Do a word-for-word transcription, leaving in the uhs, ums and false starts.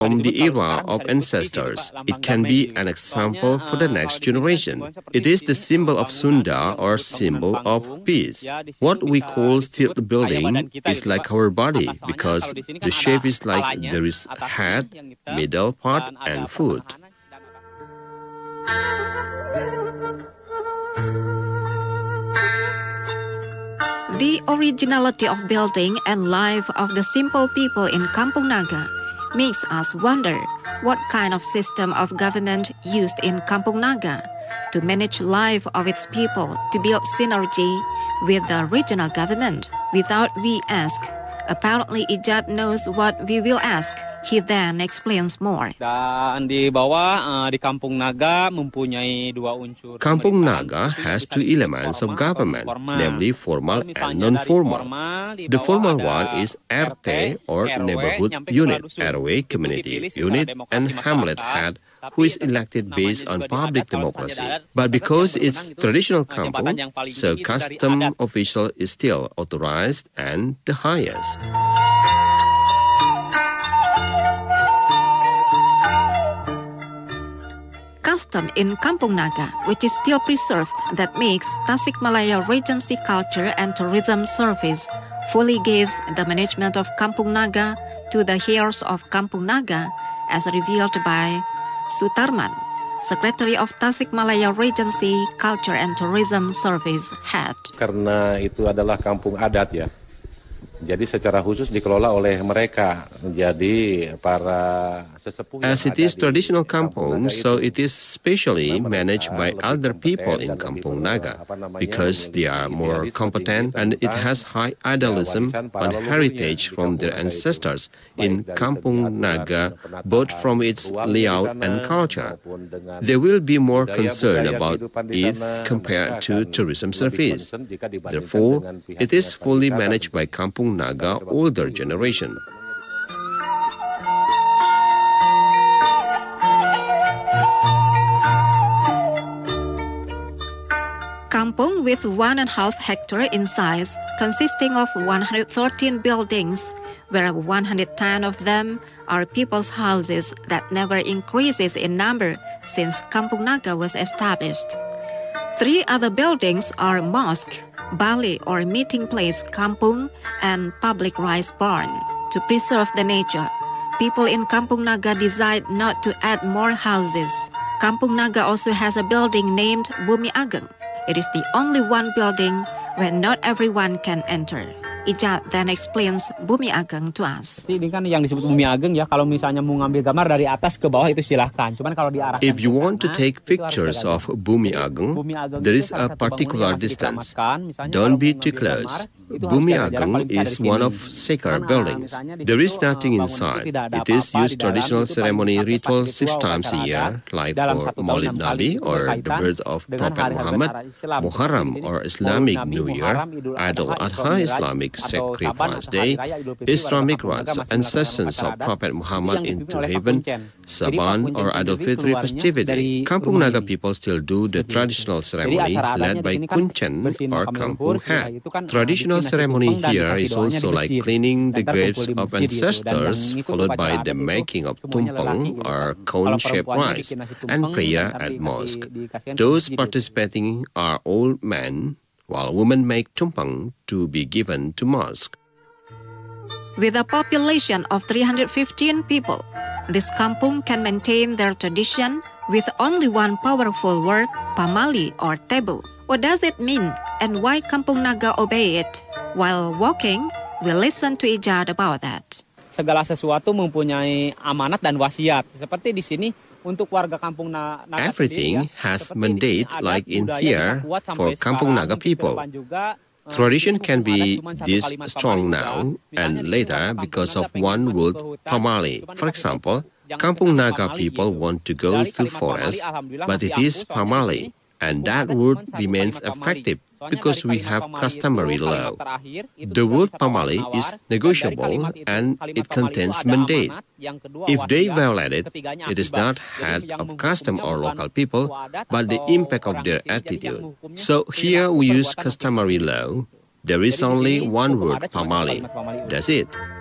from the era of ancestors. It can be an example for the next generation. It is the symbol of Sunda or symbol of peace. What we call stilt building is like our body because the shape is like there is head, middle part, and foot. The originality of building and life of the simple people in Kampung Naga makes us wonder what kind of system of government used in Kampung Naga to manage life of its people to build synergy with the regional government. Without we ask, apparently Ijat knows what we will ask. He then explains more. Dan di bawah di Kampung Naga mempunyai dua unsur. Kampung Naga has two elements of government, namely formal and non-formal. The formal one is R T or Neighborhood Unit, R W Community Unit, and Hamlet Head, who is elected based on public democracy. But because it's traditional kampung, so custom official is still authorized and the highest. Custom in Kampung Naga, which is still preserved, that makes Tasikmalaya Regency Culture and Tourism Service fully gives the management of Kampung Naga to the heirs of Kampung Naga, as revealed by Sutarman, Secretary of Tasikmalaya Regency Culture and Tourism Service Head. Karena itu adalah kampung adat ya. Jadi secara khusus dikelola oleh mereka. Jadi para sesepuh. As it is traditional kampung, so it is specially managed by elder people in Kampung Naga because they are more competent and it has high idealism on heritage from their ancestors in Kampung Naga, both from its layout and culture. They will be more concerned about it compared to tourism service. Therefore, it is fully managed by Kampung Naga older generation. Kampung with one and a half hectare in size, consisting of one hundred thirteen buildings, where one hundred ten of them are people's houses that never increases in number since Kampung Naga was established. Three other buildings are mosque, Bali or meeting place Kampung, and public rice barn. To preserve the nature, people in Kampung Naga decide not to add more houses. Kampung Naga also has a building named Bumi Ageng. It is the only one building where not everyone can enter. Ijat then explains Bumi Ageng to us. Ini kan yang disebut Bumi Ageng ya, kalau misalnya mau ngambil gambar dari atas ke bawah itu silahkan. Cuman kalau diarahkan. If you want to take pictures of Bumi Ageng, there is a particular distance. Don't be too close. Bumi Ageng is one of sacred buildings. There is nothing inside. It is used traditional ceremony ritual six times a year, like for Maulid Nabi or the birth of Prophet Muhammad, Muharram or Islamic New Year, Idul Adha Islamic Sacrifice Day, Islamic rites and sessions of Prophet Muhammad into heaven, Saban or Idul Fitri festivity. Kampung Naga people still do the traditional ceremony led by Kuncen or Kampung Head. Traditional ceremony here is also like cleaning the graves of ancestors, followed by the making of tumpeng or cone-shaped rice and prayer at mosque. Those participating are old men, while women make tumpeng to be given to mosque. With a population of three hundred fifteen people, this kampung can maintain their tradition with only one powerful word, pamali or tebu. What does it mean and why Kampung Naga obey it? While walking, we listen to Ijat about that. Segala sesuatu mempunyai amanat dan wasiat. Seperti di sini untuk warga Kampung Naga. Everything has mandate like in here for Kampung Naga people. Tradition can be this strong now and later because of one word, pamali. For example, Kampung Naga people want to go to forest, but it is pamali. And that word remains effective because we have customary law. The word pamali is negotiable and it contains mandate. If they violate it, it is not head of custom or local people, but the impact of their attitude. So here we use customary law. There is only one word, pamali. That's it.